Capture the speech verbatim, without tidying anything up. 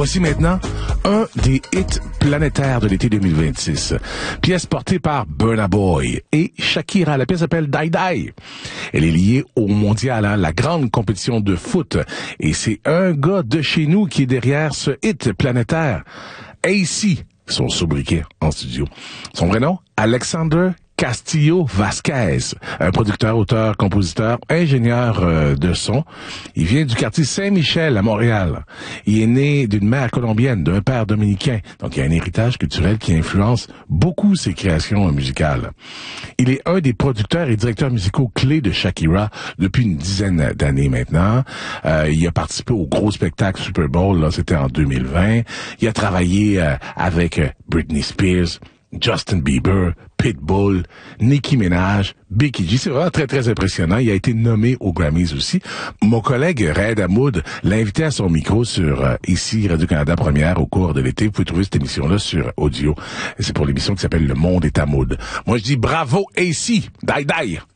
Voici maintenant un des hits planétaires de l'été deux mille vingt-six. Pièce portée par Burna Boy et Shakira. La pièce s'appelle Die Die. Elle est liée au mondial, hein, la grande compétition de foot. Et c'est un gars de chez nous qui est derrière ce hit planétaire. A C, son sobriquet en studio. Son vrai nom, Alexander Castillo Vasquez, un producteur, auteur, compositeur, ingénieur euh, de son. Il vient du quartier Saint-Michel à Montréal. Il est né d'une mère colombienne, d'un père dominicain. Donc, il y a un héritage culturel qui influence beaucoup ses créations musicales. Il est un des producteurs et directeurs musicaux clés de Shakira depuis une dizaine d'années maintenant. Euh, il a participé au gros spectacle Super Bowl, là, c'était en deux mille vingt. Il a travaillé euh, avec euh, Britney Spears, Justin Bieber, Pitbull, Nicki Minaj, Becky G. C'est vraiment très, très impressionnant. Il a été nommé aux Grammys aussi. Mon collègue Raed Hamoud l'a invité à son micro sur euh, ici Radio-Canada Première au cours de l'été. Vous pouvez trouver cette émission-là sur audio. Et c'est pour l'émission qui s'appelle Le Monde est Hamoud. Moi, je dis bravo A C, die die.